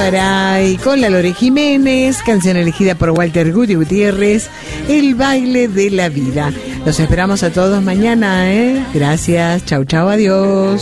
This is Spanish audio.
Garay con la Lore Jiménez, canción elegida por Walter Guti Gutiérrez, El baile de la vida. Los esperamos a todos mañana, ¿eh? Gracias, chau, chau, adiós.